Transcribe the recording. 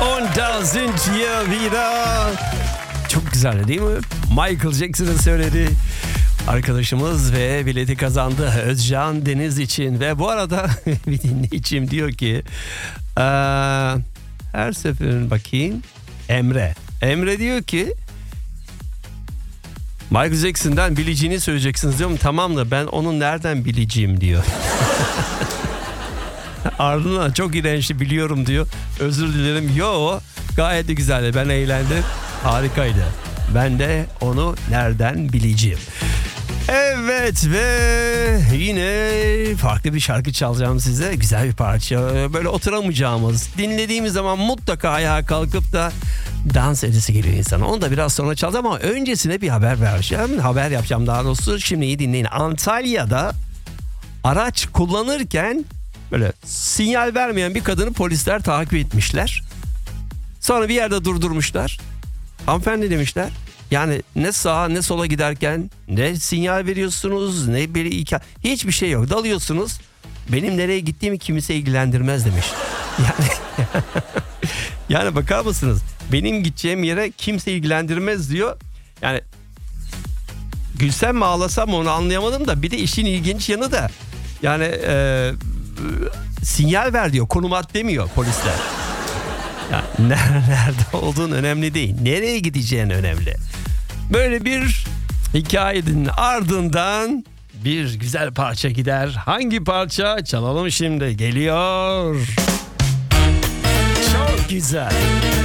10,000 year vida. Çok güzel değil mi? Michael Jackson'ın söyledi. Arkadaşımız ve bileti kazandı Özcan Deniz için. Ve bu arada bir dinleyicim diyor ki her seferin bakayım Emre diyor ki Michael Jackson'dan bileceğini söyleyeceksiniz diyorum. Tamam da ben onun nereden bileceğim diyor. Ardından çok iğrençti biliyorum diyor. Özür dilerim. Yo, gayet de güzeldi. Ben eğlendim. Harikaydı. Ben de onu nereden bileceğim. Evet ve yine farklı bir şarkı çalacağım size. Güzel bir parça. Böyle oturamayacağımız, dinlediğimiz zaman mutlaka ayağa kalkıp da dans edesi geliyor insana. Onu da biraz sonra çalacağım ama öncesine bir haber vereceğim. Haber yapacağım daha doğrusu. Şimdi iyi dinleyin. Antalya'da araç kullanırken böyle sinyal vermeyen bir kadını polisler takip etmişler. Sonra bir yerde durdurmuşlar. Hanımefendi demişler. Yani ne sağa ne sola giderken ne sinyal veriyorsunuz ne bir hiçbir şey yok. Dalıyorsunuz. Benim nereye gittiğimi kimse ilgilendirmez demiş. Yani bakar mısınız? Benim gideceğim yere kimse ilgilendirmez diyor. Yani gülsem mi ağlasam mı onu anlayamadım da bir de işin ilginç yanı da yani sinyal ver diyor. Konum at demiyor polisler. Yani nerede olduğun önemli değil. Nereye gideceğin önemli. Böyle bir hikayenin ardından bir güzel parça gider. Hangi parça? Çalalım şimdi. Geliyor. Çok güzel.